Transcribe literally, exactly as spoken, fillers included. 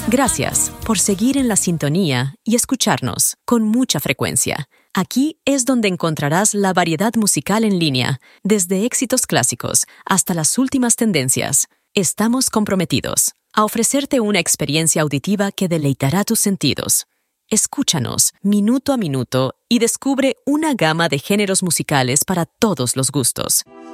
Gracias por seguir en la sintonía y escucharnos con mucha frecuencia. Aquí es donde encontrarás la variedad musical en línea, desde éxitos clásicos hasta las últimas tendencias. Estamos comprometidos a ofrecerte una experiencia auditiva que deleitará tus sentidos. Escúchanos minuto a minuto y descubre una gama de géneros musicales para todos los gustos.